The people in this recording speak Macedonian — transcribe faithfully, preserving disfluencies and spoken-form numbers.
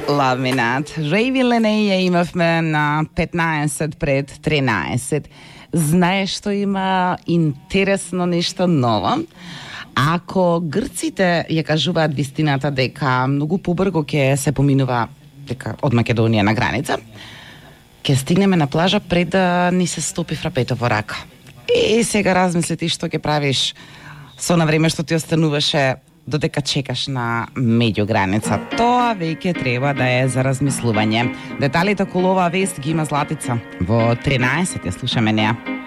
Ламинат. Рейви Леней ја имавме на петнаесет пред тринаесет. Знаеш што има интересно нешто ново? Ако грците ја кажуваат вистината дека многу побрзо ќе се поминува дека од Македонија на граница, ќе стигнеме на плажа пред да ни се стопи фрапето во рака. И сега размисли ти што ќе правиш со на време што ти остануваше додека чекаш на меѓуграница. Тоа веќе треба да е за размислување. Деталите околу оваа вест ги има Златица. Во тринаесет ја слушаме неа.